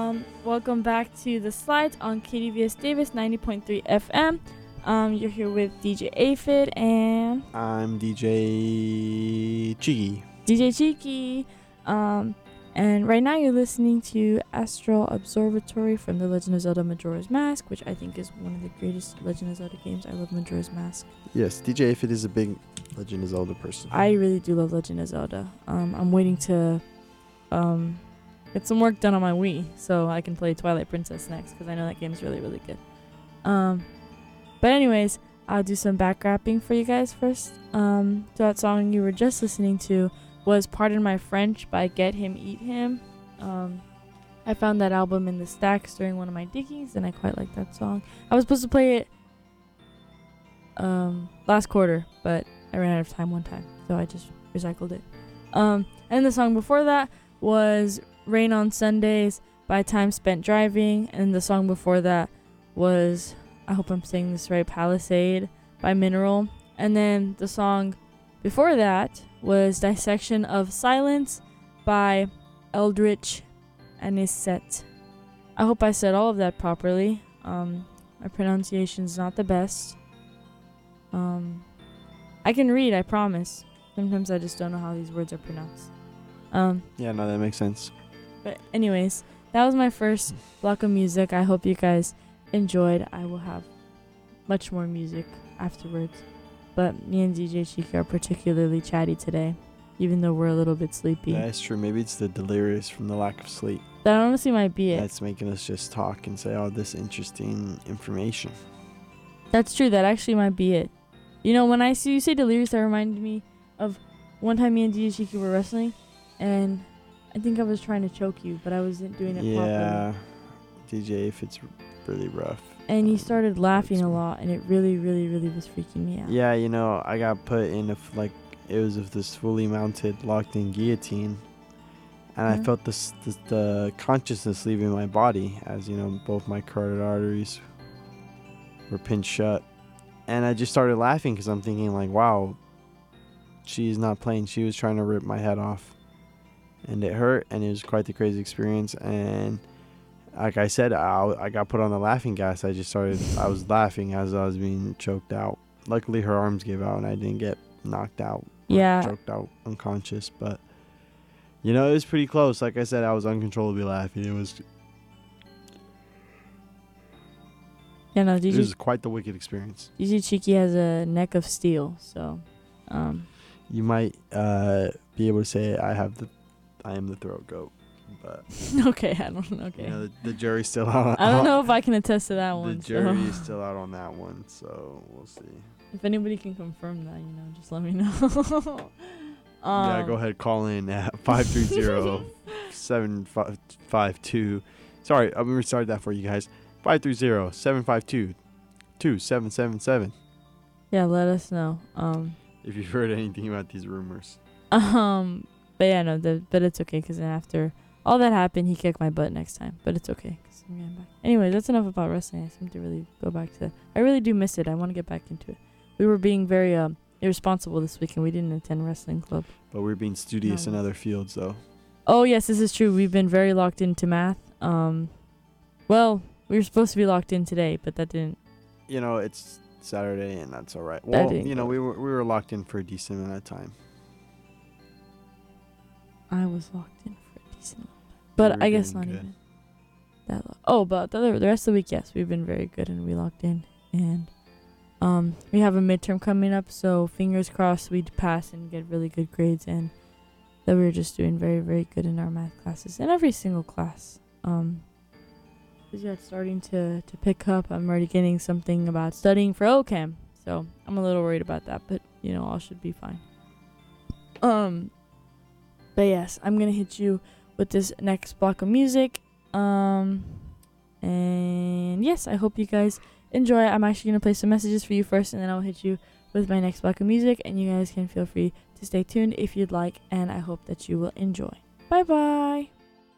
Welcome back to The Slides on KDVS Davis 90.3 FM. You're here with DJ Aphid and I'm DJ Cheeky. DJ Cheeky. And right now you're listening to Astral Observatory from The Legend of Zelda Majora's Mask, which I think is one of the greatest Legend of Zelda games. I love Majora's Mask. Yes, DJ Aphid is a big Legend of Zelda person. I really do love Legend of Zelda. I'm waiting to get some work done on my Wii so I can play Twilight Princess next because I know that game is really, really good. But anyways, I'll do some back rapping for you guys first. So that song you were just listening to was Pardon My French by Get Him Eat Him. I found that album in the stacks during one of my diggings and I quite like that song. I was supposed to play it last quarter, but I ran out of time one time, so I just recycled it. And the song before that was Rain on Sundays by Time Spent Driving, and the song before that was, I hope I'm saying this right, Palisade by Mineral. And then the song before that was Dissection of Silence by Eldritch Anisette. I hope I said all of that properly. My pronunciation's not the best. I can read, I promise. Sometimes I just don't know how these words are pronounced. Yeah, no, that makes sense. But anyways, that was my first block of music. I hope you guys enjoyed. I will have much more music afterwards. But me and DJ Cheeky are particularly chatty today, even though we're a little bit sleepy. That's true. Maybe it's the delirious from the lack of sleep. That honestly might be it. That's making us just talk and say all this interesting information. That's true. That actually might be it. You know, when I see you say delirious, that reminded me of one time me and DJ Cheeky were wrestling, and I think I was trying to choke you, but I wasn't doing it properly. Yeah, DJ, if it's really rough. And he started laughing a lot, and it really, really, really was freaking me out. Yeah, you know, I got put in it was this fully mounted, locked-in guillotine, and I felt the consciousness leaving my body as, you know, both my carotid arteries were pinched shut. And I just started laughing because I'm thinking, like, wow, she's not playing. She was trying to rip my head off. And it hurt, and it was quite the crazy experience. And like I said, I got put on the laughing gas. I was laughing as I was being choked out. Luckily, her arms gave out, and I didn't get knocked out. Yeah. Choked out, unconscious. But, you know, it was pretty close. Like I said, I was uncontrollably laughing. It was quite the wicked experience. DJ Cheeky has a neck of steel, so you might be able to say I am the throat goat, but okay, I don't know. Okay, you know, the jury's still out. I don't know if I can attest to that one. The jury is still out on that one, so we'll see. If anybody can confirm that, you know, just let me know. Yeah, go ahead, call in at 530-752. Sorry, I'm gonna restart that for you guys. 530-752-2777. Yeah, let us know. If you've heard anything about these rumors. But yeah, no, but it's okay, because then after all that happened, he kicked my butt next time. But it's okay, because I'm getting back. Anyway, that's enough about wrestling. I seem to really go back to that. I really do miss it. I want to get back into it. We were being very irresponsible this weekend. We didn't attend wrestling club. But we're being studious in other fields, though. Oh, yes, this is true. We've been very locked into math. Well, we were supposed to be locked in today, but that didn't. You know, it's Saturday, and that's all right. Well, you know, we were locked in for a decent amount of time. I was locked in for a decent amount of time. But I guess not good. Even that long. Oh, but the rest of the week, yes, we've been very good, and we locked in. And we have a midterm coming up, so fingers crossed we'd pass and get really good grades, and that we're just doing very, very good in our math classes, in every single class. Because yeah, it's starting to pick up. I'm already getting something about studying for OChem, so I'm a little worried about that, but you know, all should be fine. But yes, I'm gonna hit you with this next block of music. And yes, I hope you guys enjoy. I'm actually gonna play some messages for you first, and then I'll hit you with my next block of music, and you guys can feel free to stay tuned if you'd like, and I hope that you will enjoy. Bye bye.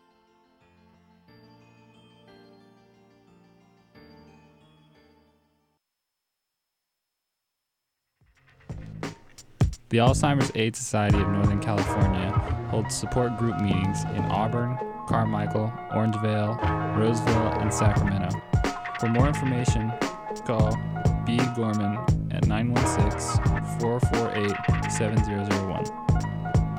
The Alzheimer's AIDS Society of Northern California holds support group meetings in Auburn, Carmichael, Orangevale, Roseville, and Sacramento. For more information, call B. Gorman at 916-448-7001.